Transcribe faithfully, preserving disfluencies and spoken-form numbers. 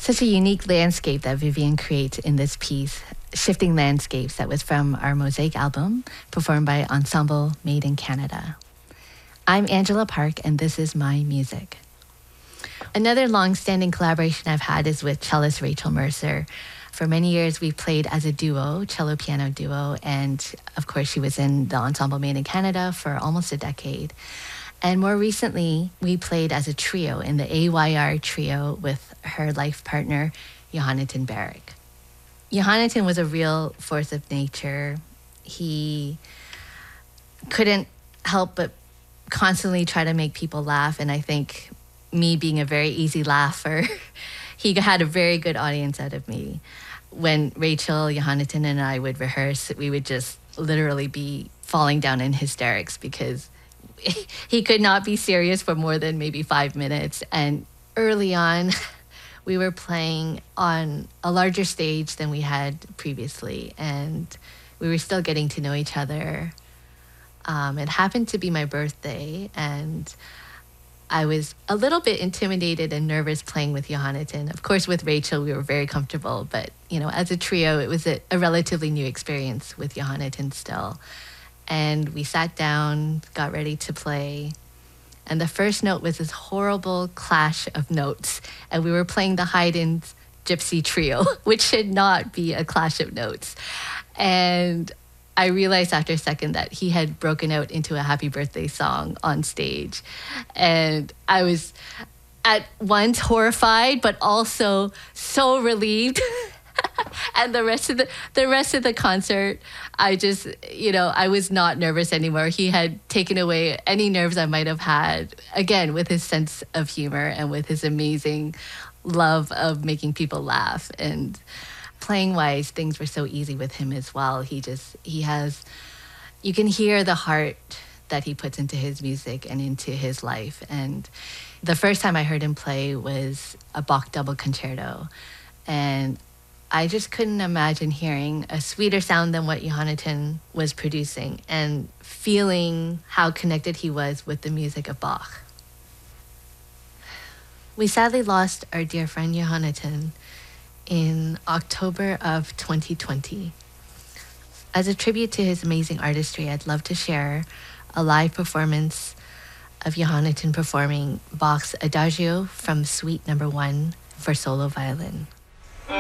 Such a unique landscape that Vivian creates in this piece, Shifting Landscapes, that was from our Mosaic album, performed by Ensemble Made in Canada. I'm Angela Park, and this is my music. Another long-standing collaboration I've had is with cellist Rachel Mercer. For many years, we played as a duo, cello-piano duo, and of course, she was in the Ensemble Made in Canada for almost a decade. And more recently, we played as a trio in the A Y R trio with her life partner, Johannatan Barrick. Johannatan was a real force of nature. He couldn't help but constantly try to make people laugh, and I think me being a very easy laugher, he had a very good audience out of me. When Rachel, Johannatan, and I would rehearse, we would just literally be falling down in hysterics because he could not be serious for more than maybe five minutes. And early on, we were playing on a larger stage than we had previously, and we were still getting to know each other. Um, it happened to be my birthday, and I was a little bit intimidated and nervous playing with Johannatan. Of course, with Rachel, we were very comfortable, but you know, as a trio, it was a, a relatively new experience with Johannatan still. And we sat down, got ready to play. And the first note was this horrible clash of notes. And we were playing the Haydn's Gypsy Trio, which should not be a clash of notes. And I realized after a second that he had broken out into a happy birthday song on stage. And I was at once horrified, but also so relieved. And the rest of the the rest of the concert, I just, you know, I was not nervous anymore. He had taken away any nerves I might have had, again, with his sense of humor and with his amazing love of making people laugh. And playing-wise, things were so easy with him as well. He just, he has, you can hear the heart that he puts into his music and into his life. And the first time I heard him play was a Bach double concerto. And I just couldn't imagine hearing a sweeter sound than what Johannatan was producing and feeling how connected he was with the music of Bach. We sadly lost our dear friend Johannatan in October of twenty twenty. As a tribute to his amazing artistry, I'd love to share a live performance of Johannatan performing Bach's Adagio from Suite Number One for solo violin.